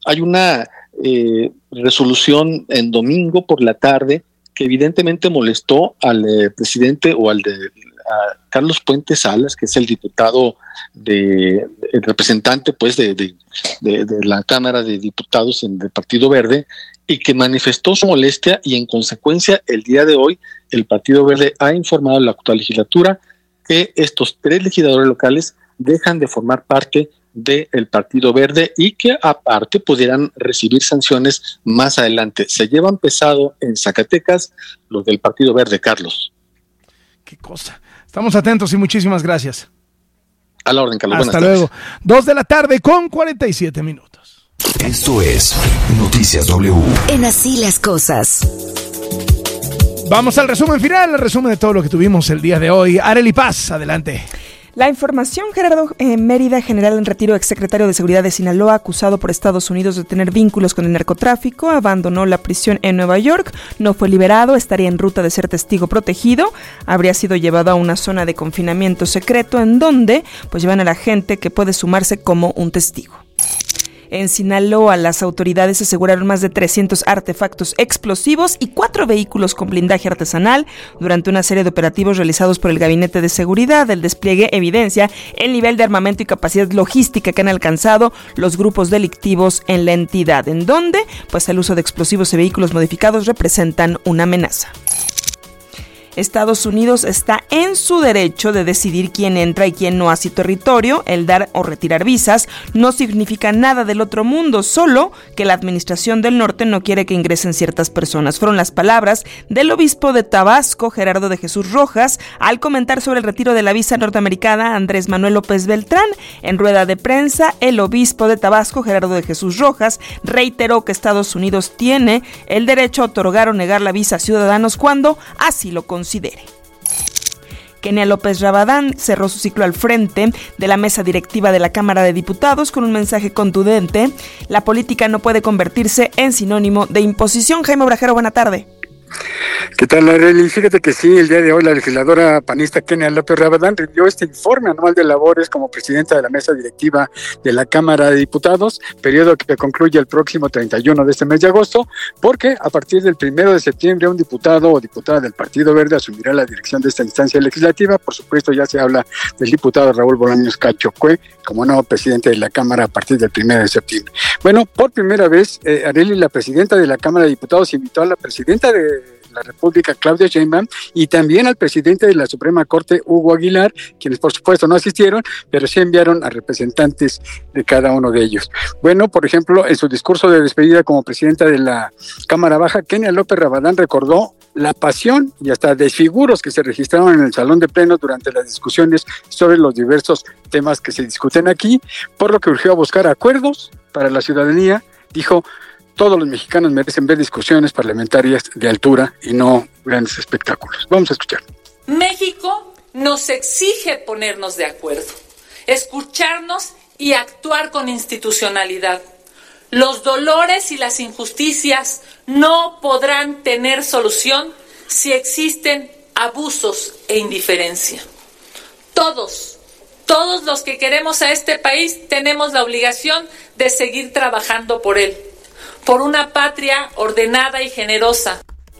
Hay una resolución en domingo por la tarde que evidentemente molestó al presidente o a Carlos Puente Salas, que es el diputado el representante pues de la Cámara de Diputados del Partido Verde, y que manifestó su molestia, y en consecuencia el día de hoy el Partido Verde ha informado a la actual legislatura que estos 3 legisladores locales dejan de formar parte del Partido Verde y que aparte pudieran recibir sanciones más adelante. Se llevan pesado en Zacatecas los del Partido Verde, Carlos. Qué cosa. Estamos atentos y muchísimas gracias. A la orden, Carlos. Hasta luego. 2:47 p.m. Esto es Noticias W. En Así las Cosas. Vamos al resumen final, el resumen de todo lo que tuvimos el día de hoy. Arely Paz, adelante. La información: Gerardo Mérida, general en retiro, exsecretario de Seguridad de Sinaloa, acusado por Estados Unidos de tener vínculos con el narcotráfico, abandonó la prisión en Nueva York, no fue liberado, estaría en ruta de ser testigo protegido, habría sido llevado a una zona de confinamiento secreto en donde pues llevan a la gente que puede sumarse como un testigo. En Sinaloa, las autoridades aseguraron más de 300 artefactos explosivos y 4 vehículos con blindaje artesanal durante una serie de operativos realizados por el Gabinete de Seguridad. El despliegue evidencia el nivel de armamento y capacidad logística que han alcanzado los grupos delictivos en la entidad, en donde pues el uso de explosivos y vehículos modificados representan una amenaza. Estados Unidos está en su derecho de decidir quién entra y quién no a su territorio. El dar o retirar visas no significa nada del otro mundo, solo que la administración del norte no quiere que ingresen ciertas personas. Fueron las palabras del obispo de Tabasco, Gerardo de Jesús Rojas, al comentar sobre el retiro de la visa norteamericana Andrés Manuel López Beltrán. En rueda de prensa, el obispo de Tabasco, Gerardo de Jesús Rojas, reiteró que Estados Unidos tiene el derecho a otorgar o negar la visa a ciudadanos cuando así lo considere. Kenia López Rabadán cerró su ciclo al frente de la mesa directiva de la Cámara de Diputados con un mensaje contundente: la política no puede convertirse en sinónimo de imposición. Jaime Obrajero, buena tarde. ¿Qué tal, Arely? Fíjate que sí, el día de hoy la legisladora panista Kenia López Rabadán rindió este informe anual de labores como presidenta de la mesa directiva de la Cámara de Diputados, periodo que concluye el próximo 31 de este mes de agosto, porque a partir del 1 de septiembre un diputado o diputada del Partido Verde asumirá la dirección de esta instancia legislativa. Por supuesto, ya se habla del diputado Raúl Bolaños Cachocue como nuevo presidente de la Cámara a partir del 1 de septiembre. Bueno, por primera vez, Arely, la presidenta de la Cámara de Diputados, invitó a la presidenta de la República, Claudia Sheinbaum, y también al presidente de la Suprema Corte, Hugo Aguilar, quienes por supuesto no asistieron, pero sí enviaron a representantes de cada uno de ellos. Bueno, por ejemplo, en su discurso de despedida como presidenta de la Cámara Baja, Kenia López Rabadán recordó la pasión y hasta desfiguros que se registraron en el Salón de Plenos durante las discusiones sobre los diversos temas que se discuten aquí, por lo que urgió a buscar acuerdos para la ciudadanía. Dijo: todos los mexicanos merecen ver discusiones parlamentarias de altura y no grandes espectáculos. Vamos a escuchar. México nos exige ponernos de acuerdo, escucharnos y actuar con institucionalidad. Los dolores y las injusticias no podrán tener solución si existen abusos e indiferencia. Todos los que queremos a este país tenemos la obligación de seguir trabajando por él, por una patria ordenada y generosa.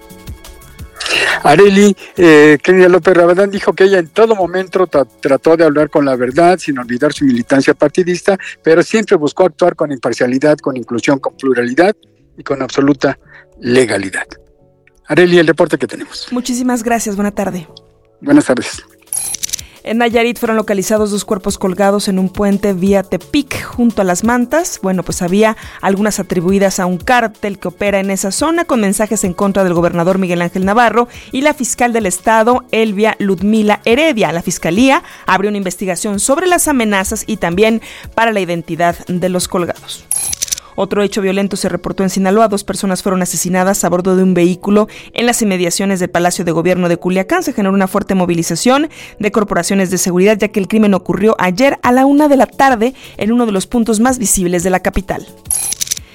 Arely, Kenia López Rabadán dijo que ella en todo momento trató de hablar con la verdad, sin olvidar su militancia partidista, pero siempre buscó actuar con imparcialidad, con inclusión, con pluralidad y con absoluta legalidad. Arely, el reporte que tenemos. Muchísimas gracias, buena tarde. Buenas tardes. En Nayarit fueron localizados 2 cuerpos colgados en un puente vía Tepic, junto a Las Mantas. Bueno, pues había algunas atribuidas a un cártel que opera en esa zona, con mensajes en contra del gobernador Miguel Ángel Navarro y la fiscal del estado, Elvia Ludmila Heredia. La fiscalía abrió una investigación sobre las amenazas y también para la identidad de los colgados. Otro hecho violento se reportó en Sinaloa. 2 personas fueron asesinadas a bordo de un vehículo en las inmediaciones del Palacio de Gobierno de Culiacán. Se generó una fuerte movilización de corporaciones de seguridad, ya que el crimen ocurrió ayer a la 1 de la tarde en uno de los puntos más visibles de la capital.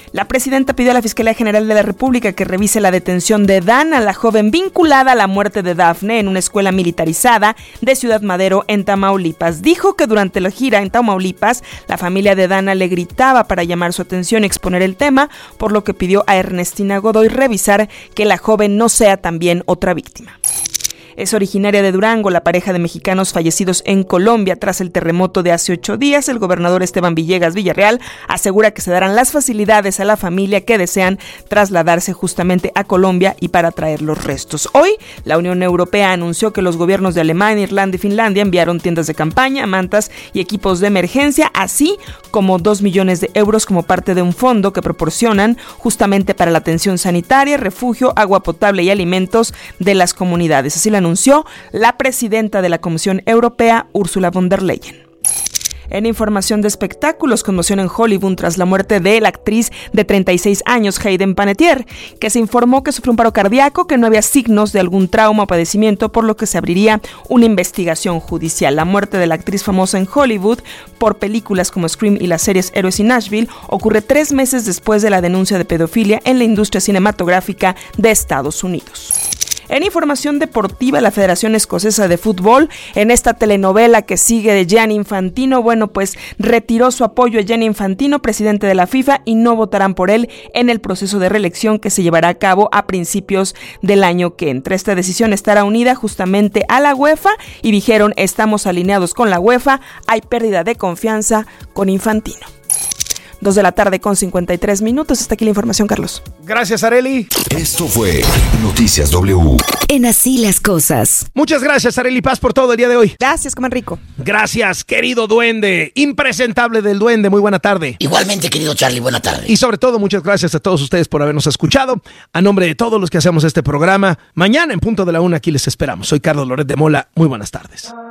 La presidenta pidió a la Fiscalía General de la República que revise la detención de Dana, la joven vinculada a la muerte de Dafne en una escuela militarizada de Ciudad Madero, en Tamaulipas. Dijo que durante la gira en Tamaulipas, la familia de Dana le gritaba para llamar su atención y exponer el tema, por lo que pidió a Ernestina Godoy revisar que la joven no sea también otra víctima. Es originaria de Durango, la pareja de mexicanos fallecidos en Colombia tras el terremoto de hace 8 días. El gobernador Esteban Villegas Villarreal asegura que se darán las facilidades a la familia que desean trasladarse justamente a Colombia y para traer los restos. Hoy, la Unión Europea anunció que los gobiernos de Alemania, Irlanda y Finlandia enviaron tiendas de campaña, mantas y equipos de emergencia, así como 2 millones de euros como parte de un fondo que proporcionan justamente para la atención sanitaria, refugio, agua potable y alimentos de las comunidades. Así lo anunció la presidenta de la Comisión Europea, Ursula von der Leyen. En información de espectáculos, conmoción en Hollywood tras la muerte de la actriz de 36 años, Hayden Panettiere, que se informó que sufrió un paro cardíaco, que no había signos de algún trauma o padecimiento, por lo que se abriría una investigación judicial. La muerte de la actriz famosa en Hollywood por películas como Scream y las series Héroes y Nashville ocurre 3 meses después de la denuncia de pedofilia en la industria cinematográfica de Estados Unidos. En información deportiva, la Federación Escocesa de Fútbol, en esta telenovela que sigue de Gianni Infantino, pues retiró su apoyo a Gianni Infantino, presidente de la FIFA, y no votarán por él en el proceso de reelección que se llevará a cabo a principios del año que entra. Esta decisión estará unida justamente a la UEFA y dijeron: estamos alineados con la UEFA, hay pérdida de confianza con Infantino. 2:53 p.m. Hasta aquí la información, Carlos. Gracias, Arely. Esto fue Noticias W. En Así las Cosas. Muchas gracias, Arely Paz, por todo el día de hoy. Gracias, coman rico. Gracias, querido duende, impresentable del duende, muy buena tarde. Igualmente, querido Charlie, buena tarde. Y sobre todo, muchas gracias a todos ustedes por habernos escuchado. A nombre de todos los que hacemos este programa, mañana en punto de la 1 aquí les esperamos. Soy Carlos Loret de Mola, muy buenas tardes.